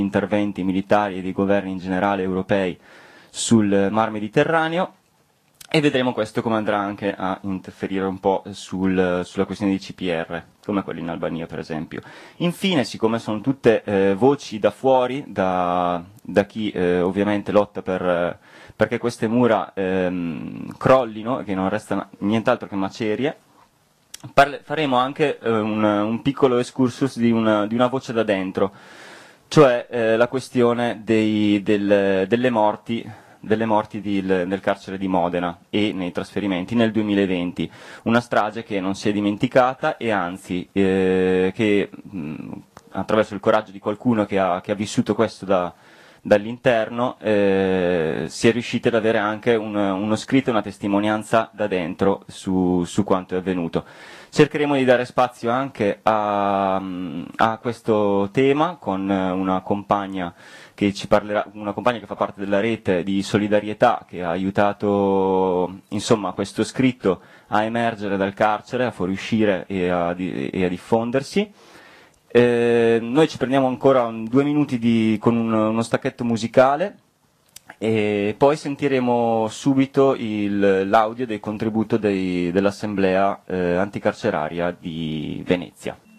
interventi militari e dei governi in generale europei sul Mar Mediterraneo, e vedremo questo come andrà anche a interferire un po' sulla questione dei CPR, come quelli in Albania per esempio. Infine, siccome sono tutte voci da fuori, da chi ovviamente lotta perché queste mura crollino e che non resta nient'altro che macerie, faremo anche un piccolo excursus di una voce da dentro, cioè la questione delle morti nel carcere di Modena e nei trasferimenti nel 2020, una strage che non si è dimenticata e anzi che attraverso il coraggio di qualcuno che ha vissuto questo dall'interno si è riusciti ad avere anche uno scritto e una testimonianza da dentro su quanto è avvenuto. Cercheremo di dare spazio anche a questo tema con una compagna che ci parlerà, una compagna che fa parte della rete di solidarietà che ha aiutato insomma questo scritto a emergere dal carcere, a fuoriuscire e a diffondersi. Noi ci prendiamo ancora 2 minuti con uno stacchetto musicale e poi sentiremo subito l'audio del contributo dell'assemblea anticarceraria di Venezia.